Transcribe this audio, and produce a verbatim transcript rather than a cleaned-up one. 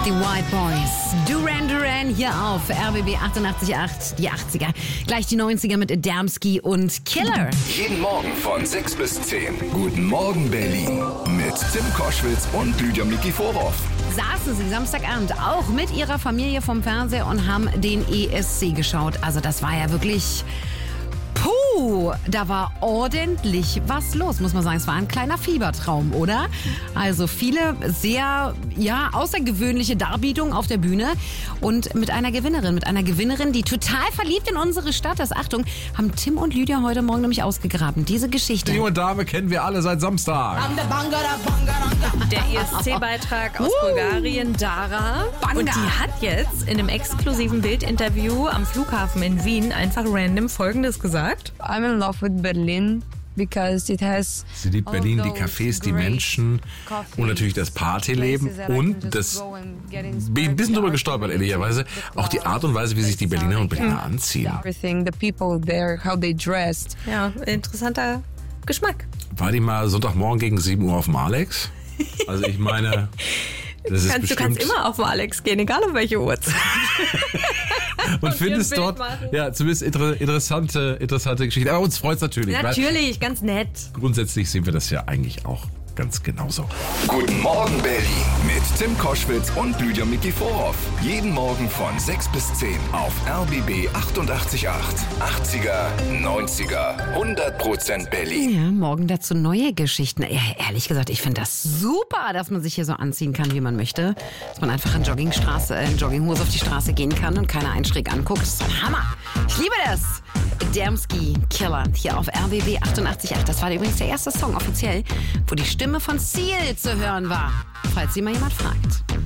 Die White Boys. Duran Duran hier auf R B B achtundachtzig Komma acht. Die achtziger. Gleich die neunziger mit Adamski und Killer. Jeden Morgen von sechs bis zehn. Guten Morgen Berlin. Mit Tim Koschwitz und Lydia Mikiforov. Saßen sie Samstagabend auch mit ihrer Familie vom Fernseher und haben den E S C geschaut. Also das war ja wirklich... Puh, da war ordentlich was los, muss man sagen. Es war ein kleiner Fiebertraum, oder? Also viele sehr, ja, außergewöhnliche Darbietungen auf der Bühne und mit einer Gewinnerin, mit einer Gewinnerin, die total verliebt in unsere Stadt ist. Achtung, haben Tim und Lydia heute Morgen nämlich ausgegraben. Diese Geschichte. Die junge Dame kennen wir alle seit Samstag. Der E S C-Beitrag aus uh. Bulgarien, Dara. Banga. Und die hat jetzt in einem exklusiven Bildinterview am Flughafen in Wien einfach random Folgendes gesagt. I'm in love with Berlin because it has Sie liebt Berlin, die Cafés, die Menschen und natürlich das Partyleben und das, bin ein bisschen drüber gestolpert, ehrlicherweise, auch die Art und Weise, wie sich die Berliner und Berliner anziehen. Everything, the people there, how they dressed. Ja, interessanter Geschmack. War die mal Sonntagmorgen gegen sieben Uhr auf dem Alex? Also ich meine, das ist kannst, bestimmt... Du kannst immer auf den Alex gehen, egal um welche Uhrzeit. Und, und findest dort, machen. ja, zumindest inter, interessante, interessante Geschichten. Aber uns freut es natürlich. Natürlich, ganz nett. Grundsätzlich sehen wir das ja eigentlich auch ganz genauso. Guten Morgen Berlin mit Tim Koschwitz und Lydia Mikiforov. Jeden Morgen von sechs bis zehn auf R B B achtundachtzig Komma acht. achtziger, neunziger, hundert Prozent Berlin. Ja, morgen dazu neue Geschichten. Ja, ehrlich gesagt, ich finde das super, dass man sich hier so anziehen kann, wie man möchte. Dass man einfach in Joggingstraße, in Jogginghose auf die Straße gehen kann und keiner einen schräg anguckt. Das ist ein Hammer. Ich liebe das. Adamski, Killer, hier auf R B B achtundachtzig Komma acht. Das war übrigens der erste Song offiziell, wo die Stimme von Seal zu hören war. Falls sie mal jemand fragt.